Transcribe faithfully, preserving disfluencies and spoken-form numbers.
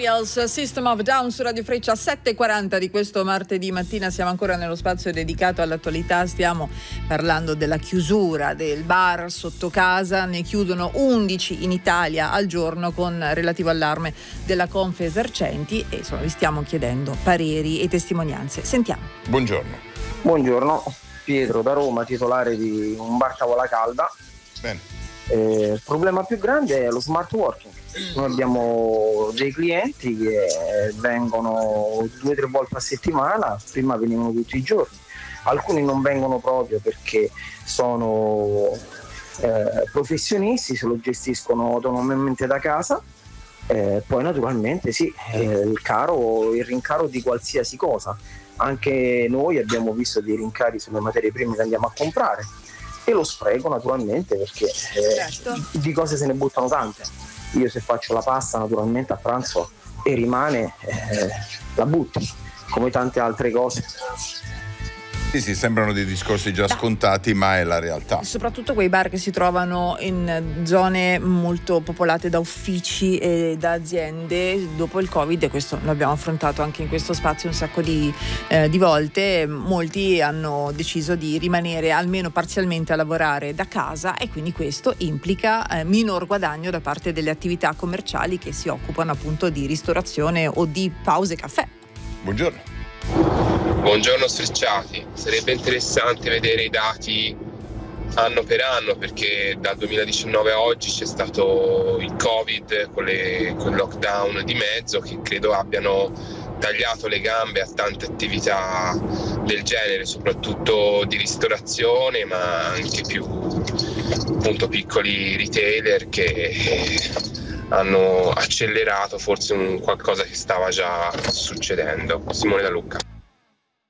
Materials, System of a Down su Radio Freccia, sette e quaranta di questo martedì mattina. Siamo ancora nello spazio dedicato all'attualità, stiamo parlando della chiusura del bar sotto casa. Ne chiudono undici in Italia al giorno con relativo allarme della Confesercenti e insomma vi stiamo chiedendo pareri e testimonianze. Sentiamo. Buongiorno. Buongiorno, Pietro da Roma, titolare di un bar tavola calda. Bene. Eh, il problema più grande è lo smart working. Noi abbiamo dei clienti che vengono due o tre volte a settimana, prima venivano tutti i giorni, alcuni non vengono proprio perché sono eh, professionisti, se lo gestiscono autonomamente da casa. Eh, poi naturalmente sì, eh, il caro, il rincaro di qualsiasi cosa, anche noi abbiamo visto dei rincari sulle materie prime che andiamo a comprare. E lo spreco naturalmente perché eh, certo. di cose se ne buttano tante. Io se faccio la pasta naturalmente a pranzo e rimane eh, la butti, come tante altre cose. Sì, sì, sembrano dei discorsi già scontati, ma è la realtà. Soprattutto quei bar che si trovano in zone molto popolate da uffici e da aziende dopo il Covid, e questo l'abbiamo affrontato anche in questo spazio un sacco di, eh, di volte. Molti hanno deciso di rimanere almeno parzialmente a lavorare da casa e quindi questo implica eh, minor guadagno da parte delle attività commerciali che si occupano appunto di ristorazione o di pause caffè. Buongiorno. Buongiorno Sfrecciati, sarebbe interessante vedere i dati anno per anno perché dal duemiladiciannove a oggi c'è stato il Covid con, le, con il lockdown di mezzo che credo abbiano tagliato le gambe a tante attività del genere, soprattutto di ristorazione ma anche più appunto piccoli retailer che hanno accelerato forse un qualcosa che stava già succedendo. Simone da Lucca.